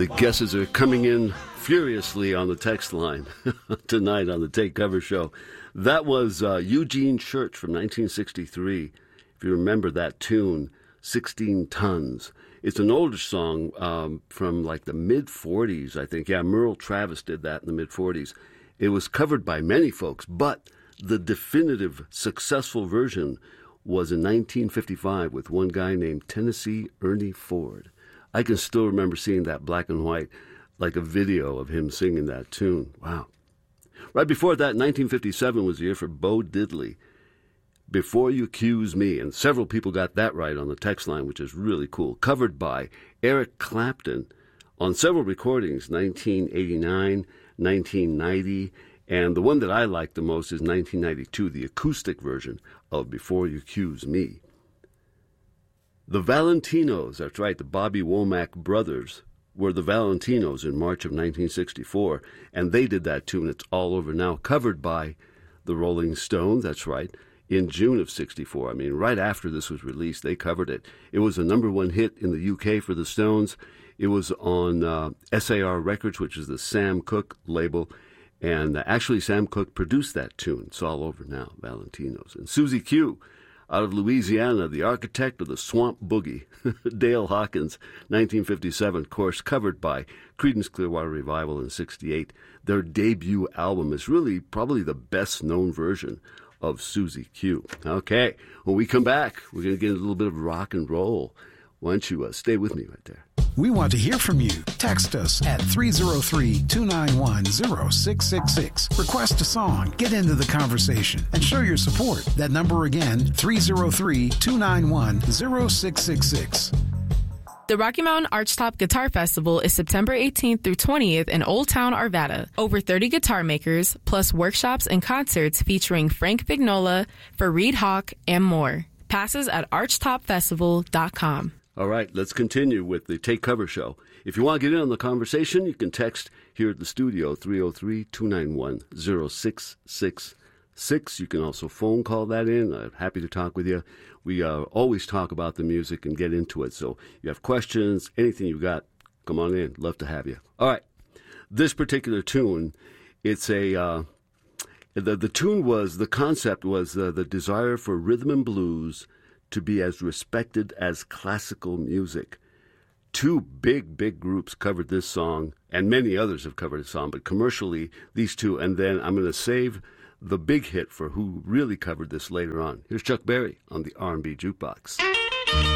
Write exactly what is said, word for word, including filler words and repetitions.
The guesses are coming in furiously on the text line tonight on the Take Cover Show. That was uh, Eugene Church from nineteen sixty-three. If you remember that tune, sixteen tons. It's an older song um, from like the mid-forties, I think. Yeah, Merle Travis did that in the mid-forties. It was covered by many folks, but the definitive successful version was in nineteen fifty-five with one guy named Tennessee Ernie Ford. I can still remember seeing that black and white, like a video of him singing that tune. Wow. Right before that, nineteen fifty-seven was the year for Bo Diddley, Before You Accuse Me, and several people got that right on the text line, which is really cool. Covered by Eric Clapton on several recordings, nineteen eighty-nine, nineteen ninety, and the one that I like the most is nineteen ninety-two, the acoustic version of Before You Accuse Me. The Valentinos, that's right, the Bobby Womack brothers were the Valentinos in March of nineteen sixty-four, and they did that tune. It's all over now, covered by the Rolling Stones, that's right, in June of sixty-four. I mean, right after this was released, they covered it. It was a number one hit in the U K for the Stones. It was on uh, S A R Records, which is the Sam Cooke label, and uh, actually Sam Cooke produced that tune. It's all over now, Valentinos. And Susie Q, out of Louisiana, the architect of the Swamp Boogie, Dale Hawkins, nineteen fifty-seven, of course, covered by Creedence Clearwater Revival in sixty-eight. Their debut album is really probably the best-known version of Susie Q. Okay, when we come back, we're going to get a little bit of rock and roll. Why don't you uh, stay with me right there? We want to hear from you. Text us at three oh three, two nine one, oh six six six. Request a song, get into the conversation, and show your support. That number again, three oh three, two nine one, oh six six six. The Rocky Mountain Archtop Guitar Festival is September eighteenth through twentieth in Old Town, Arvada. Over thirty guitar makers, plus workshops and concerts featuring Frank Vignola, Fareed Hawk, and more. Passes at archtop festival dot com. All right, let's continue with the Take Cover Show. If you want to get in on the conversation, you can text here at the studio, three oh three, two nine one, oh six six six. You can also phone call that in. I'm happy to talk with you. We uh, always talk about the music and get into it. So you have questions, anything you got, come on in. Love to have you. All right, this particular tune, it's a... Uh, the, the tune was, the concept was uh, the desire for rhythm and blues to be as respected as classical music. Two big, big groups covered this song, and many others have covered the song, but commercially, these two, and then I'm going to save the big hit for who really covered this later on. Here's Chuck Berry on the R and B Jukebox.